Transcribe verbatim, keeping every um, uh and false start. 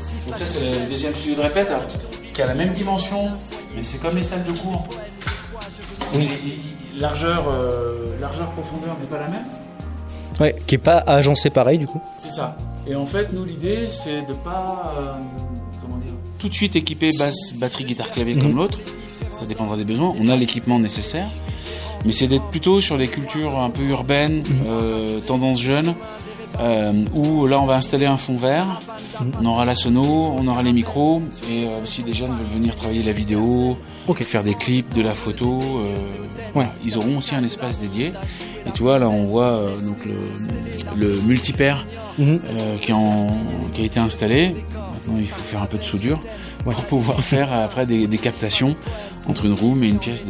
Donc ça, c'est le deuxième studio de répète, alors, qui a la même dimension, mais c'est comme les salles de cours. Oui. Largeur, euh, largeur, profondeur n'est pas la même. Ouais, qui est pas agencé pareil du coup. C'est ça. Et en fait, nous, l'idée, c'est de pas, euh, comment dire, tout de suite équiper basse, batterie, guitare, clavier mmh. comme l'autre. Ça dépendra des besoins. On a l'équipement nécessaire, mais c'est d'être plutôt sur des cultures un peu urbaines, mmh. euh, tendance jeune, euh, où là, on va installer un fond vert. Mmh. On aura la sono, on aura les micros, et euh, si des jeunes veulent venir travailler la vidéo, okay. faire des clips, de la photo, euh, ouais. ils auront aussi un espace dédié. Et tu vois, là, on voit euh, donc le, le multipaire mmh. euh, qui, en, qui a été installé. Maintenant, il faut faire un peu de soudure ouais. pour pouvoir faire après des, des captations entre une room et une pièce